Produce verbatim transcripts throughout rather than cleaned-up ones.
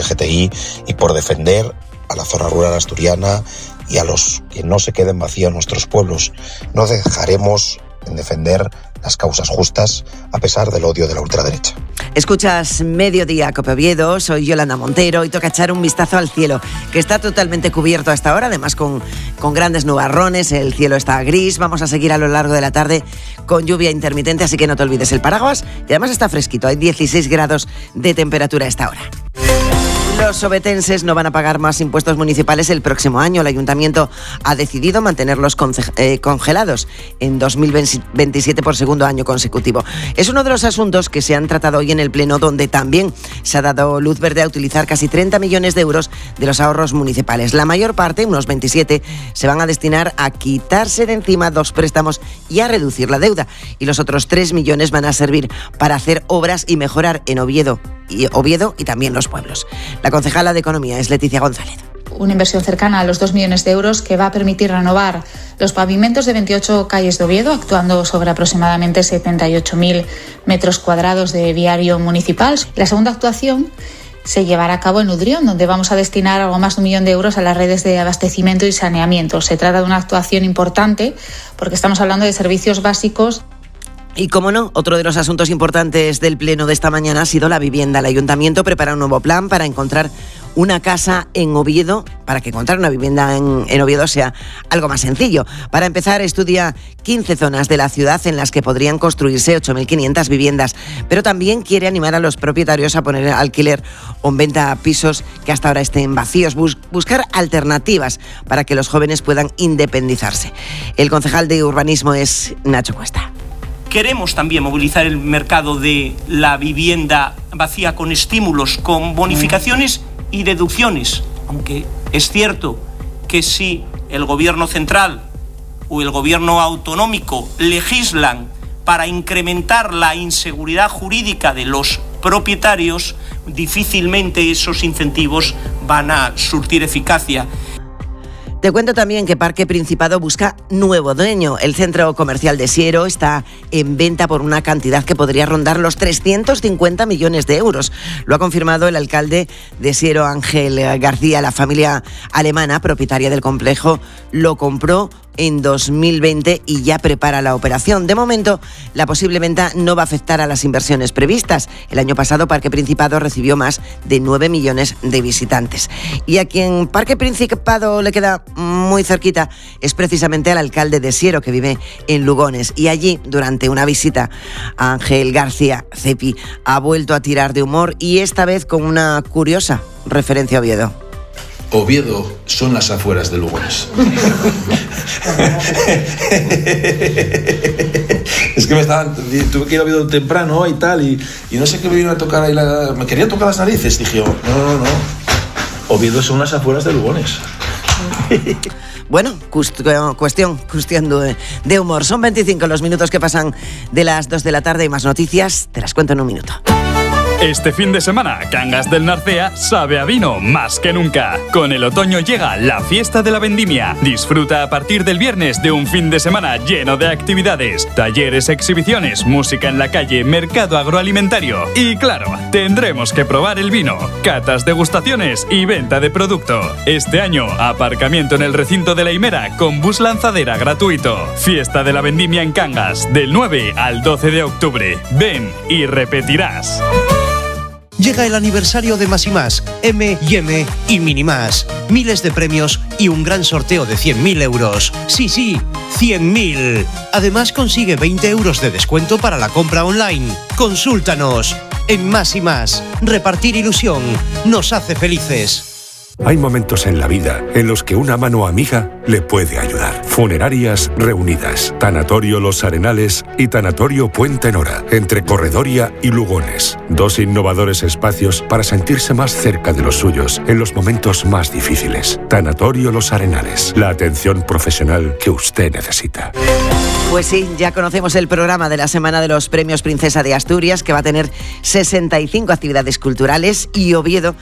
G T I y por defender a la zona rural asturiana y a los que no se queden vacíos nuestros pueblos. No dejaremos en defender las causas justas a pesar del odio de la ultraderecha. Escuchas Mediodía Cope Oviedo, soy Yolanda Montero y toca echar un vistazo al cielo, que está totalmente cubierto hasta ahora, además con, con grandes nubarrones, el cielo está gris, vamos a seguir a lo largo de la tarde con lluvia intermitente, así que no te olvides el paraguas y además está fresquito, hay dieciséis grados de temperatura a esta hora. Los ovetenses no van a pagar más impuestos municipales el próximo año. El ayuntamiento ha decidido mantenerlos conce- eh, congelados en dos mil veintisiete por segundo año consecutivo. Es uno de los asuntos que se han tratado hoy en el Pleno, donde también se ha dado luz verde a utilizar casi treinta millones de euros de los ahorros municipales. La mayor parte, unos veintisiete, se van a destinar a quitarse de encima dos préstamos y a reducir la deuda. Y los otros tres millones van a servir para hacer obras y mejorar en Oviedo y, Oviedo y también los pueblos. La concejala de Economía es Leticia González. Una inversión cercana a los dos millones de euros que va a permitir renovar los pavimentos de veintiocho calles de Oviedo, actuando sobre aproximadamente setenta y ocho mil metros cuadrados de viario municipal. La segunda actuación se llevará a cabo en Udrión, donde vamos a destinar algo más de un millón de euros a las redes de abastecimiento y saneamiento. Se trata de una actuación importante porque estamos hablando de servicios básicos. Y como no, otro de los asuntos importantes del Pleno de esta mañana ha sido la vivienda. El Ayuntamiento prepara un nuevo plan para encontrar una casa en Oviedo, para que encontrar una vivienda en, en Oviedo sea algo más sencillo. Para empezar, estudia quince zonas de la ciudad en las que podrían construirse ocho mil quinientas viviendas, pero también quiere animar a los propietarios a poner en alquiler o en venta pisos que hasta ahora estén vacíos, bus- buscar alternativas para que los jóvenes puedan independizarse. El concejal de urbanismo es Nacho Cuesta. Queremos también movilizar el mercado de la vivienda vacía con estímulos, con bonificaciones y deducciones, aunque es cierto que si el gobierno central o el gobierno autonómico legislan para incrementar la inseguridad jurídica de los propietarios, difícilmente esos incentivos van a surtir eficacia. Te cuento también que Parque Principado busca nuevo dueño. El centro comercial de Siero está en venta por una cantidad que podría rondar los trescientos cincuenta millones de euros. Lo ha confirmado el alcalde de Siero, Ángel García. La familia alemana, propietaria del complejo, lo compró en dos mil veinte y ya prepara la operación. De momento, la posible venta no va a afectar a las inversiones previstas. El año pasado, Parque Principado recibió más de nueve millones de visitantes. Y a quien Parque Principado le queda muy cerquita es precisamente al alcalde de Siero, que vive en Lugones. Y allí, durante una visita, Ángel García Cepi ha vuelto a tirar de humor y esta vez con una curiosa referencia a Oviedo. Oviedo son las afueras de Lugones. Es que me estaban, tuve que ir a Oviedo temprano y tal, y, y no sé qué me vino a tocar ahí, la, me quería tocar las narices. Dije, no, no, no, Oviedo son las afueras de Lugones. Bueno, cuestión, cuestión, cuestión de, de humor. Son veinticinco los minutos que pasan de las dos de la tarde y más noticias te las cuento en un minuto. Este fin de semana, Cangas del Narcea sabe a vino más que nunca. Con el otoño llega la fiesta de la vendimia. Disfruta a partir del viernes de un fin de semana lleno de actividades, talleres, exhibiciones, música en la calle, mercado agroalimentario. Y claro, tendremos que probar el vino, catas, degustaciones y venta de producto. Este año, aparcamiento en el recinto de la Himera con bus lanzadera gratuito. Fiesta de la vendimia en Cangas, del nueve al doce de octubre. Ven y repetirás. Llega el aniversario de Más y Más, M y M y Mini Más. Miles de premios y un gran sorteo de cien mil euros. Sí, sí, cien mil. Además consigue veinte euros de descuento para la compra online. Consúltanos. En Más y Más, repartir ilusión nos hace felices. Hay momentos en la vida en los que una mano amiga le puede ayudar. Funerarias Reunidas, Tanatorio Los Arenales y Tanatorio Puente Nora, entre Corredoria y Lugones. Dos innovadores espacios para sentirse más cerca de los suyos en los momentos más difíciles. Tanatorio Los Arenales, la atención profesional que usted necesita. Pues sí, ya conocemos el programa de la Semana de los Premios Princesa de Asturias, que va a tener sesenta y cinco actividades culturales, y Oviedo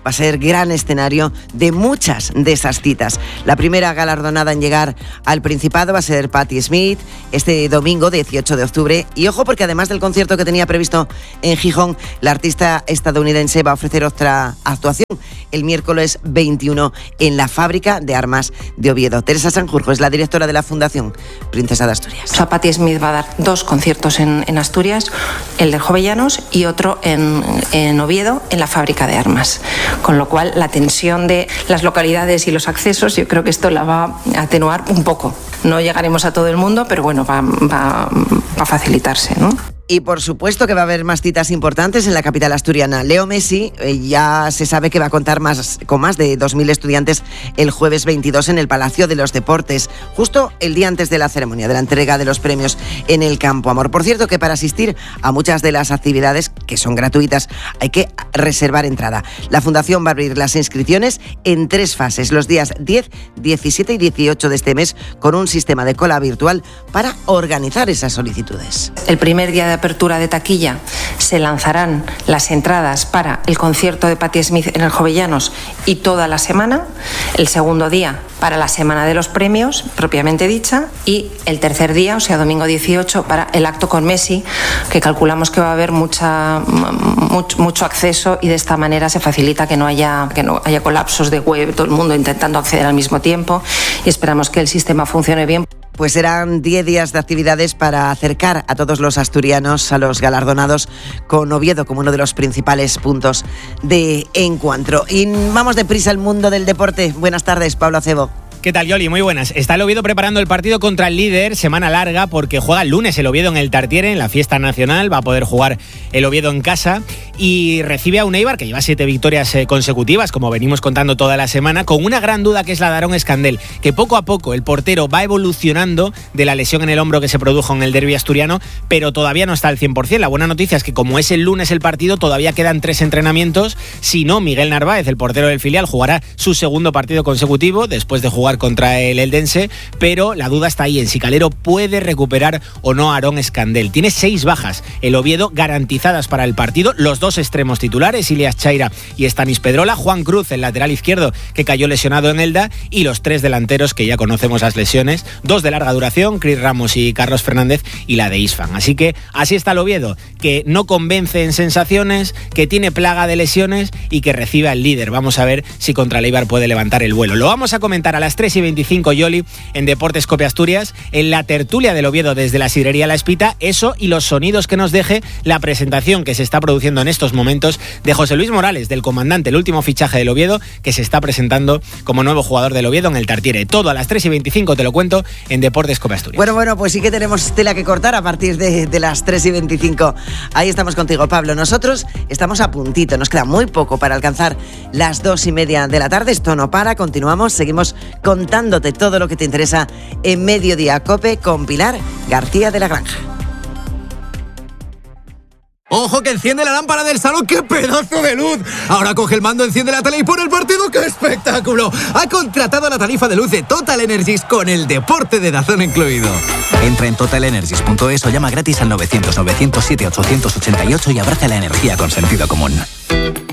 va a ser gran escenario de muchas de esas citas. La primera galardonada en llegar al Principado va a ser Patti Smith este domingo dieciocho de octubre. Y ojo, porque además del concierto que tenía previsto en Gijón, la artista estadounidense va a ofrecer otra actuación el miércoles veintiuno en la Fábrica de Armas de Oviedo. Teresa Sanjurjo es la directora de la Fundación Princesa de Asturias. O sea, Patti Smith va a dar dos conciertos en, en Asturias, el de Jovellanos y otro en, en Oviedo, en la Fábrica de Armas. Con lo cual, la tensión de las localidades y los accesos, yo creo que esto la va a atenuar un poco. No llegaremos a todo el mundo, pero bueno, va, va, va a facilitarse, ¿no? Y por supuesto que va a haber más citas importantes en la capital asturiana. Leo Messi eh, ya se sabe que va a contar más, con más de dos mil estudiantes el jueves veintidós en el Palacio de los Deportes, justo el día antes de la ceremonia de la entrega de los premios en el Campo Amor. Por cierto, que para asistir a muchas de las actividades, que son gratuitas, hay que reservar entrada. La Fundación va a abrir las inscripciones en tres fases, los días diez, diecisiete y dieciocho de este mes, con un sistema de cola virtual para organizar esas solicitudes. El primer día de apertura de taquilla se lanzarán las entradas para el concierto de Patti Smith en el Jovellanos y toda la semana, el segundo día para la semana de los premios propiamente dicha y el tercer día, o sea domingo dieciocho, para el acto con Messi, que calculamos que va a haber mucha, mucho, mucho acceso y de esta manera se facilita que no haya, que no haya colapsos de web, todo el mundo intentando acceder al mismo tiempo, y esperamos que el sistema funcione bien. Pues serán diez días de actividades para acercar a todos los asturianos a los galardonados, con Oviedo como uno de los principales puntos de encuentro. Y vamos deprisa al mundo del deporte. Buenas tardes, Pablo Acebo. ¿Qué tal, Yoli? Muy buenas. Está el Oviedo preparando el partido contra el líder, semana larga, porque juega el lunes el Oviedo en el Tartiere, en la fiesta nacional. Va a poder jugar el Oviedo en casa y recibe a un Eibar que lleva siete victorias eh, consecutivas, como venimos contando toda la semana, con una gran duda que es la de Aarón Escandel, que poco a poco el portero va evolucionando de la lesión en el hombro que se produjo en el derbi asturiano, pero todavía no está al cien por ciento. La buena noticia es que como es el lunes el partido, todavía quedan tres entrenamientos. Si no, Miguel Narváez, el portero del filial, jugará su segundo partido consecutivo después de jugar contra el Eldense, pero la duda está ahí en si Calero puede recuperar o no a Aarón Escandel. Tiene seis bajas el Oviedo garantizadas para el partido, los dos extremos titulares, Ilias Chaira y Stanis Pedrola, Juan Cruz, el lateral izquierdo que cayó lesionado en Elda, y los tres delanteros que ya conocemos las lesiones, dos de larga duración, Cris Ramos y Carlos Fernández, y la de Isfan. Así que así está el Oviedo, que no convence en sensaciones, que tiene plaga de lesiones y que recibe al líder. Vamos a ver si contra el Eibar puede levantar el vuelo. Lo vamos a comentar a las tres y veinticinco, Yoli, en Deportes Cope Asturias, en la tertulia del Oviedo desde la sidrería La Espita, eso y los sonidos que nos deje la presentación que se está produciendo en estos momentos de José Luis Morales, del comandante, el último fichaje del Oviedo, que se está presentando como nuevo jugador del Oviedo en el Tartiere. Todo a las tres y veinticinco te lo cuento en Deportes Cope Asturias. Bueno, bueno, pues sí que tenemos tela que cortar a partir de, de las tres y veinticinco. Ahí estamos contigo, Pablo. Nosotros estamos a puntito, nos queda muy poco para alcanzar las dos y media de la tarde. Esto no para, continuamos, seguimos contando todo lo que te interesa en Mediodía Cope con Pilar García de la Granja. ¡Ojo, que enciende la lámpara del salón! ¡Qué pedazo de luz! Ahora coge el mando, enciende la tele y pone el partido. ¡Qué espectáculo! Ha contratado la tarifa de luz de Total Energies con el deporte de Dazón incluido. Entra en total energies punto es o llama gratis al novecientos, novecientos siete, ochocientos ochenta y ocho y abraza la energía con sentido común.